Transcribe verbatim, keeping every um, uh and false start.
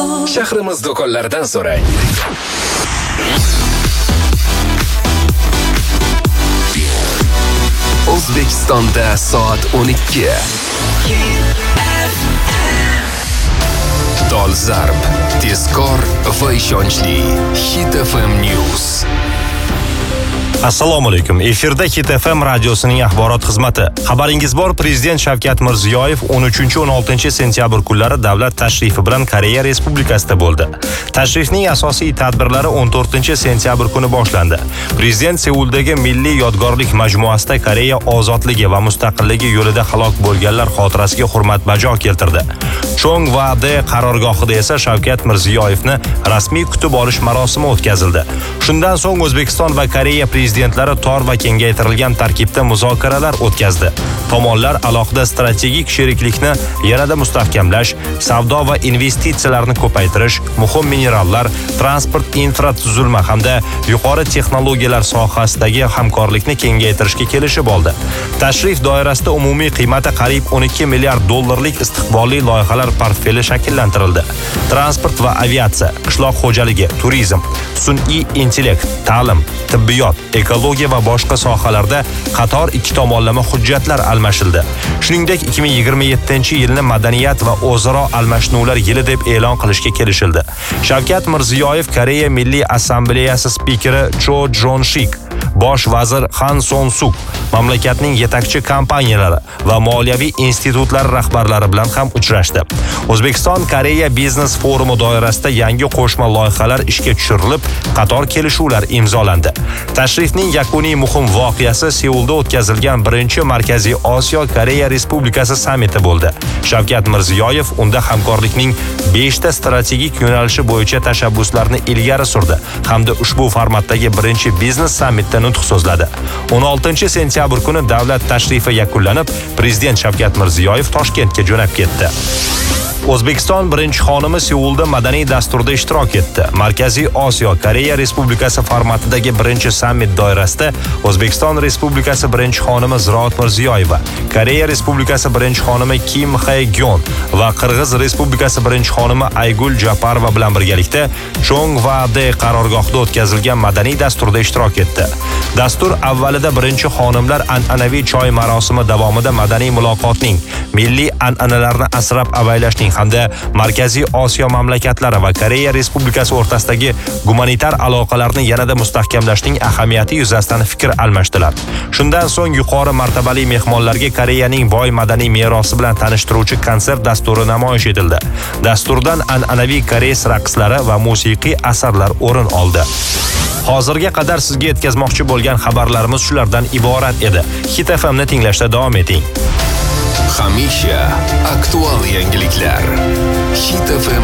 Shahrimiz do'konlaridan so'rang. O'zbekistonda soat o'n ikki. Dolzarb, tezkor va ishonchli Hit F M News. Assalomu alaykum. Efirda Hit F M radiosining axborot xizmati. Xabaringiz bor, Prezident Shavkat Mirziyoyev o'n uchinchi o'n oltinchi sentyabr kunlari davlat tashrifi bilan Koreya Respublikasida bo'ldi. Tashrifning asosiy tadbirlari o'n to'rtinchi sentyabr kuni boshlandi. Prezident Seuldagi Milliy yodgorlik majmuasida Koreya ozodligi va mustaqilligi yo'lida halok bo'lganlar xotirasiga hurmat bajo keltirdi. Chongwade qarorgohida esa Shavkat Mirziyoyevni rasmiy kutib olish marosimi o'tkazildi. Shundan so'ng O'zbekiston va Koreya prezidentlari tor va kengaytirilgan tarkibda muzokaralar o'tkazdi. Tomonlar alohida strategik sheriklikni yanada mustahkamlash, savdo va investitsiyalarni ko'paytirish, muhim minerallar, transport infratuzilma hamda yuqori texnologiyalar sohasidagi hamkorlikni kengaytirishga kelishib oldi. Tashrif doirasida umumiy qiymati qariyb o'n ikki milliard dollarlik istiqbolli loyihalar portfeli shakllantirildi. Transport va aviatsiya, qishloq xo'jaligi, turizm, sun'iy intellekt, ta'lim, tibbiyot, ekologiya va boshqa sohalarda qator ikki tomonlama hujjatlar almashildi. Shuningdek, ikki ming yigirma yettinchi yilni madaniyat va o'zaro almashinuvlar yili deb e'lon qilishga kelishildi. Shavkat Mirziyoyev Koreya Milliy Assambleyasi spikeri Cho Jon-shik, bosh vazir Han Son-suk, mamlakatning yetakchi kompaniyalari va moliyaviy institutlar rahbarlari bilan ham uchrashdi. O'zbekiston Koreya biznes forumi doirasida yangi qo'shma loyihalar ishga tushirilib, qator kelishuvlar imzolandi. Tashrifning yakuniy muhim voqeasi Seulda o'tkazilgan birinchi Markaziy Osiyo Koreya Respublikasi sammiti bo'ldi. Shavkat Mirziyoyev unda hamkorlikning beshta strategik yo'nalishi bo'yicha tashabbuslarni ilgari surdi hamda ushbu formatdagi birinchi biznes sammitda nutq so'zladi. o'n oltinchi sentyabr kuni davlat tashrifi yakunlanib, Prezident Shavkat Mirziyoyev Toshkentga jo'nab ketdi. O'zbekiston birinchi xonimi Seulda madaniy dasturda ishtirok etdi. Markaziy Osiyo Koreya Respublikasi formatidagi birinchi sammit doirasida O'zbekiston Respublikasi birinchi xonimi Ziroat Mirziyoyeva, Koreya Respublikasi birinchi xonimi Kim Hae-gyon va Qirg'iz Respublikasi birinchi xonimi Aygul Japarova bilan birgalikda Chongwade qarorgohida o'tkazilgan madaniy dasturda ishtirok etdi. Dastur avvalida birinchi xonimlar an'anaviy choy marosimi davomida madaniy muloqotning, milliy an'analarni asrab-avaylashning hamda Markaziy Osiyo mamlakatlari va Koreya Respublikasi o'rtasidagi gumanitar aloqalarni yanada mustahkamlashning ahamiyati yuzasidan fikr almashdilar. Shundan so'ng yuqori martabali mehmonlarga Koreyaning boy madaniy merosi bilan tanishtiruvchi konsert dasturi namoyish etildi. Dasturdan an'anaviy koreys raqslari va musiqiy asarlar o'rin oldi. Hozirga qadar sizga yetkazmoqchi bo'lgan xabarlarimiz shulardan iborat edi. Hit F M ni tinglashda davom eting. Hamisha aktual yangiliklar. Hit F M